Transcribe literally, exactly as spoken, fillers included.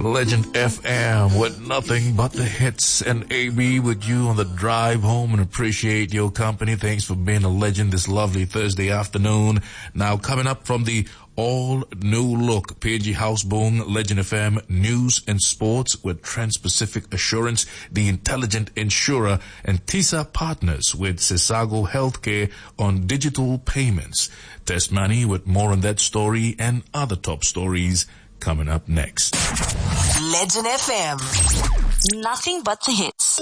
Legend F M with nothing but the hits, and A B with you on the drive home, and appreciate your company. Thanks for being a legend this lovely Thursday afternoon. Now coming up from the all new look P N G Houseboom Legend F M News and Sports with Trans-Pacific Assurance, the intelligent insurer, and TISA Partners with Cesago Healthcare on digital payments. Test Money with more on that story and other top stories coming up next. Legend F M. Nothing but the hits.